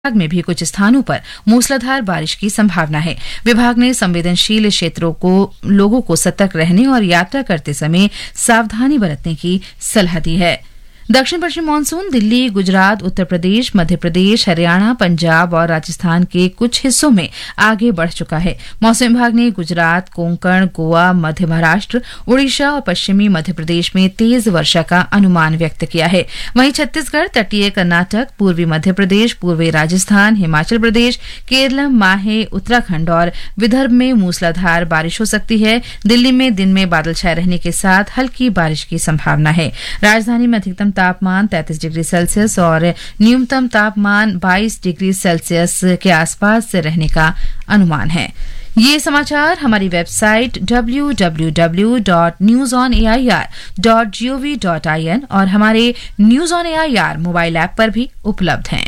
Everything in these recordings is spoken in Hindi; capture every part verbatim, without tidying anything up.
विभाग में भी कुछ स्थानों पर मूसलाधार बारिश की संभावना है। विभाग ने संवेदनशील क्षेत्रों को लोगों को सतर्क रहने और यात्रा करते समय सावधानी बरतने की सलाह दी है। दक्षिण पश्चिम मानसून दिल्ली, गुजरात, उत्तर प्रदेश, मध्य प्रदेश, हरियाणा, पंजाब और राजस्थान के कुछ हिस्सों में आगे बढ़ चुका है। मौसम विभाग ने गुजरात, कोंकण, गोवा, मध्य महाराष्ट्र, उड़ीसा और पश्चिमी मध्य प्रदेश में तेज वर्षा का अनुमान व्यक्त किया है। वहीं छत्तीसगढ़, तटीय कर्नाटक, पूर्वी मध्य प्रदेश, पूर्वी राजस्थान, हिमाचल प्रदेश, केरल, माहे, उत्तराखंड और विदर्भ में मूसलाधार बारिश हो सकती है। दिल्ली में दिन में बादल छाए रहने के साथ हल्की बारिश की संभावना है। राजधानी में अधिकतम तापमान तैंतीस डिग्री सेल्सियस और न्यूनतम तापमान बाईस डिग्री सेल्सियस के आसपास से रहने का अनुमान है। ये समाचार हमारी website W W W dot news on A I R dot G O V dot I N और हमारे news on A I R mobile app पर भी उपलब्ध हैं।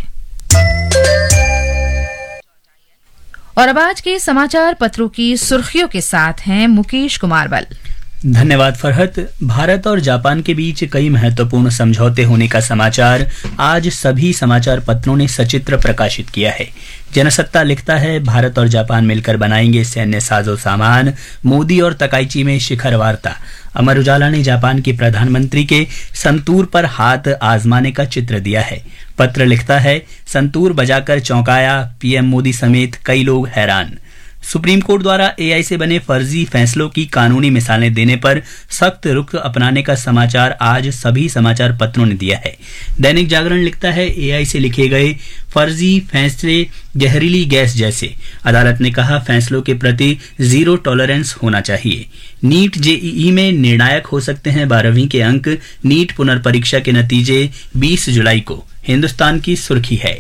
और अब आज के समाचार पत्रों की सुर्खियों के साथ हैं मुकेश कुमार बल। धन्यवाद फरहत। भारत और जापान के बीच कई महत्वपूर्ण समझौते होने का समाचार आज सभी समाचार पत्रों ने सचित्र प्रकाशित किया है। जनसत्ता लिखता है, भारत और जापान मिलकर बनाएंगे सैन्य साजो सामान, मोदी और तकाइची में शिखर वार्ता। अमर उजाला ने जापान के प्रधानमंत्री के संतूर पर हाथ आजमाने का चित्र दिया है। पत्र लिखता है, संतूर बजाकर चौंकाया, पीएम मोदी समेत कई लोग हैरान। सुप्रीम कोर्ट द्वारा एआई से बने फर्जी फैसलों की कानूनी मिसालें देने पर सख्त रुख अपनाने का समाचार आज सभी समाचार पत्रों ने दिया है। दैनिक जागरण लिखता है, एआई से लिखे गए फर्जी फैसले जहरीली गैस जैसे। अदालत ने कहा, फैसलों के प्रति जीरो टॉलरेंस होना चाहिए। नीट जेईई में निर्णायक हो सकते हैं बारहवीं के अंक। नीट पुनर्परीक्षा के नतीजे बीस जुलाई को। हिंदुस्तान की सुर्खी है,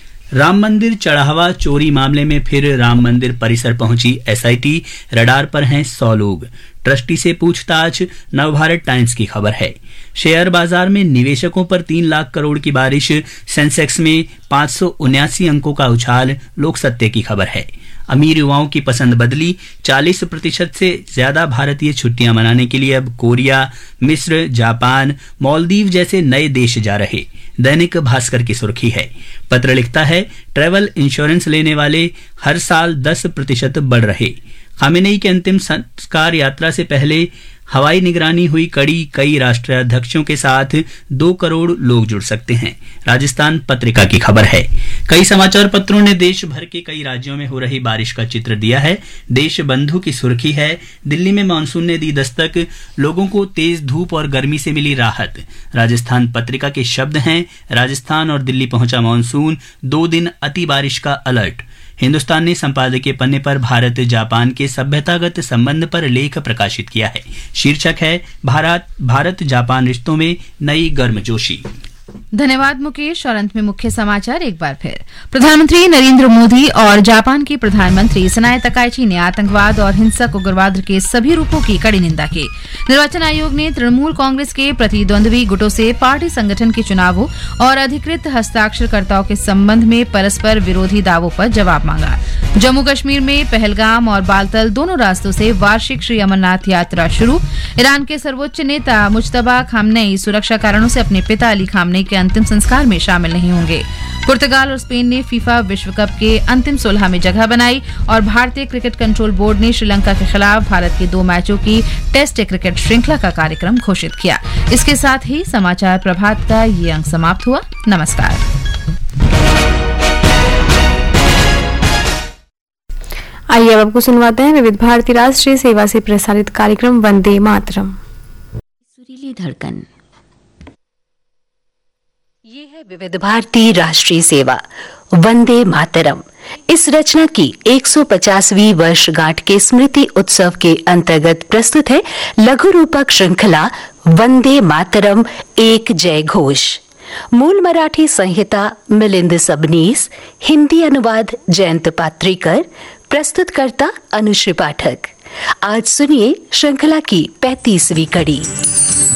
राम मंदिर चढ़ावा चोरी मामले में फिर राम मंदिर परिसर पहुंची एसआईटी, रडार पर हैं सौ लोग। ट्रस्टी से पूछताछ, नवभारत टाइम्स की खबर है। शेयर बाजार में निवेशकों पर तीन लाख करोड़ की बारिश, सेंसेक्स में पांच सौ उन्यासी अंकों का उछाल, लोक सत्य की खबर है। अमीर युवाओं की पसंद बदली, चालीस प्रतिशत से ज्यादा भारतीय छुट्टियां मनाने के लिए अब कोरिया, मिस्र, जापान, मालदीव जैसे नए देश जा रहे। दैनिक भास्कर की सुर्खी है, पत्र लिखता है, ट्रैवल इंश्योरेंस लेने वाले हर साल दस प्रतिशत बढ़ रहे। खामेनेई के अंतिम संस्कार यात्रा से पहले हवाई निगरानी हुई कड़ी, कई राष्ट्राध्यक्षों के साथ दो करोड़ लोग जुड़ सकते हैं। राजस्थान पत्रिका की खबर है। कई समाचार पत्रों ने देश भर के कई राज्यों में हो रही बारिश का चित्र दिया है। देश बंधु की सुर्खी है, दिल्ली में मानसून ने दी दस्तक, लोगों को तेज धूप और गर्मी से मिली राहत। राजस्थान पत्रिका के शब्द हैं, राजस्थान और दिल्ली पहुंचा मानसून, दो दिन अति बारिश का अलर्ट। हिंदुस्तान ने संपादकीय पन्ने पर भारत जापान के सभ्यतागत संबंध पर लेख प्रकाशित किया है। शीर्षक है, भारत भारत जापान रिश्तों में नई गर्मजोशी। धन्यवाद मुकेश। और अंत में मुख्य समाचार एक बार फिर। प्रधानमंत्री नरेंद्र मोदी और जापान के प्रधानमंत्री सनाए तकाइची ने आतंकवाद और हिंसक उग्रवाद के सभी रूपों की कड़ी निंदा की। निर्वाचन आयोग ने तृणमूल कांग्रेस के प्रतिद्वंद्वी गुटों से पार्टी संगठन के चुनावों और अधिकृत हस्ताक्षरकर्ताओं के संबंध में परस्पर विरोधी दावों पर जवाब मांगा। जम्मू कश्मीर में पहलगाम और बालतल दोनों रास्तों से वार्षिक श्री अमरनाथ यात्रा शुरू। ईरान के सर्वोच्च नेता मुज्तबा खामनेई सुरक्षा कारणों से अपने पिता अली खामनेई के अंतिम संस्कार में शामिल नहीं होंगे। पुर्तगाल और स्पेन ने फीफा विश्व कप के अंतिम सोलह में जगह बनाई और भारतीय क्रिकेट कंट्रोल बोर्ड ने श्रीलंका के खिलाफ भारत के दो मैचों की टेस्ट क्रिकेट श्रृंखला का कार्यक्रम घोषित किया। इसके साथ ही समाचार प्रभात का ये अंक समाप्त हुआ। नमस्कार। आइए अब आपको सुनवाते हैं विविध भारती राष्ट्रीय सेवा से प्रसारित कार्यक्रम वंदे मातरम। सुरीली धड़कन, ये है विविध भारती राष्ट्रीय सेवा वंदे मातरम। इस रचना की एक सौ पचासवीं वर्षगांठ के स्मृति उत्सव के अंतर्गत प्रस्तुत है लघु रूपक श्रृंखला वंदे मातरम एक जय घोष। मूल मराठी संहिता मिलिंद सबनीस, हिंदी अनुवाद जयंत पात्रीकर, प्रस्तुतकर्ता अनुश्री पाठक। आज सुनिए श्रृंखला की पैंतीसवीं कड़ी।